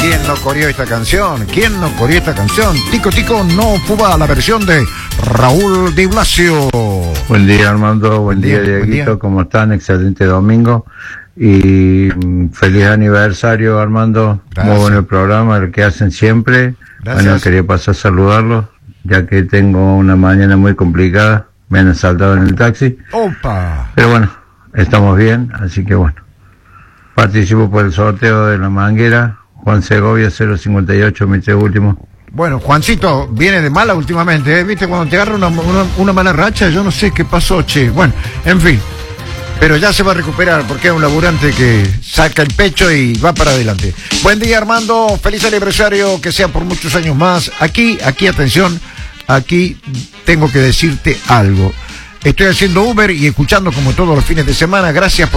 ¿Quién no coreó esta canción? ¿Quién no coreó esta canción? Tico Tico no fuba, la versión de Raúl Di Blasio. Buen día, Armando. Buen día, Dieguito. ¿Cómo están? Excelente domingo. Y feliz aniversario, Armando. Gracias. Muy bueno el programa, el que hacen siempre. Gracias. Bueno, quería pasar a saludarlos, ya que tengo una mañana muy complicada. Me han asaltado en el taxi. ¡Opa! Pero bueno, estamos bien, así que bueno. Participo por el sorteo de la manguera. Juan Segovia 058, mi último. Bueno, Juancito viene de mala últimamente, ¿eh? ¿Viste? Cuando te agarra una mala racha, yo no sé qué pasó, che. Bueno, en fin. Pero ya se va a recuperar porque es un laburante que saca el pecho y va para adelante. Buen día, Armando. Feliz aniversario, que sea por muchos años más. Aquí, atención, aquí tengo que decirte algo. Estoy haciendo Uber y escuchando como todos los fines de semana. Gracias por